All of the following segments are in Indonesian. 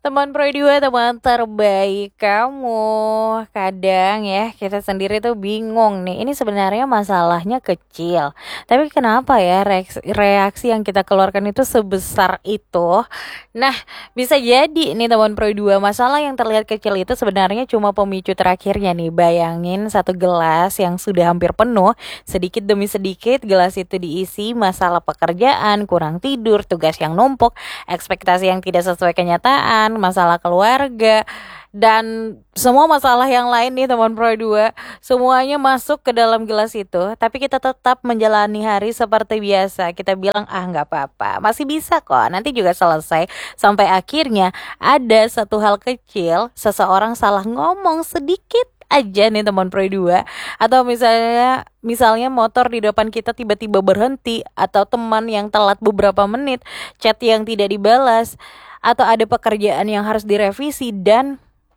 Teman Pro 2, teman terbaik kamu. Kadang ya kita sendiri tuh bingung nih. Ini sebenarnya masalahnya kecil. Tapi kenapa ya reaksi yang kita keluarkan itu sebesar itu? Nah, bisa jadi nih teman Pro 2, masalah yang terlihat kecil itu sebenarnya cuma pemicu terakhirnya nih. Bayangin satu gelas yang sudah hampir penuh, sedikit demi sedikit gelas itu diisi masalah pekerjaan, kurang tidur, tugas yang numpuk, ekspektasi yang tidak sesuai kenyataan, masalah keluarga, dan semua masalah yang lain nih teman Pro 2. Semuanya masuk ke dalam gelas itu, tapi kita tetap menjalani hari seperti biasa. Kita bilang, ah nggak apa-apa, masih bisa kok, nanti juga selesai. Sampai akhirnya ada satu hal kecil, seseorang salah ngomong sedikit aja nih teman Pro 2, atau misalnya motor di depan kita tiba-tiba berhenti, atau teman yang telat beberapa menit, chat yang tidak dibalas, atau ada pekerjaan yang harus direvisi, dan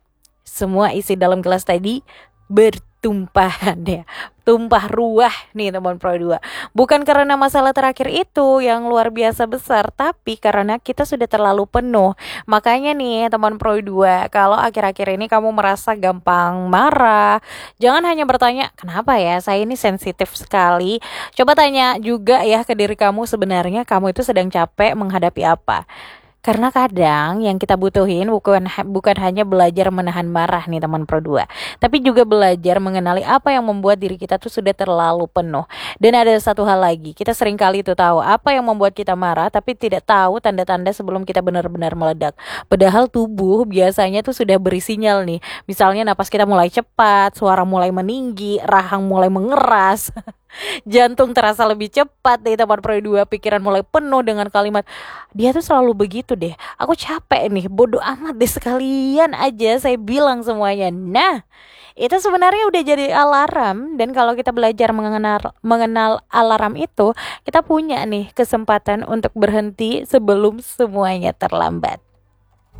semua isi dalam gelas tadi bertumpahan ya, tumpah ruah nih teman Pro 2. Bukan karena masalah terakhir itu yang luar biasa besar, tapi karena kita sudah terlalu penuh. Makanya nih teman Pro 2, kalau akhir-akhir ini kamu merasa gampang marah, jangan hanya bertanya, kenapa ya saya ini sensitif sekali. Coba tanya juga ya ke diri kamu, sebenarnya kamu itu sedang capek menghadapi apa. Karena kadang yang kita butuhin bukan hanya belajar menahan marah nih teman Pro 2, tapi juga belajar mengenali apa yang membuat diri kita tuh sudah terlalu penuh. Dan ada satu hal lagi, kita sering kali tuh tahu apa yang membuat kita marah, tapi tidak tahu tanda-tanda sebelum kita benar-benar meledak. Padahal tubuh biasanya tuh sudah beri sinyal nih. Misalnya napas kita mulai cepat, suara mulai meninggi, rahang mulai mengeras, jantung terasa lebih cepat nih teman Pro 2, pikiran mulai penuh dengan kalimat, dia tuh selalu begitu deh, aku capek nih, bodoh amat deh, sekalian aja saya bilang semuanya. Nah, itu sebenarnya udah jadi alarm. Dan kalau kita belajar mengenal alarm itu, kita punya nih kesempatan untuk berhenti sebelum semuanya terlambat.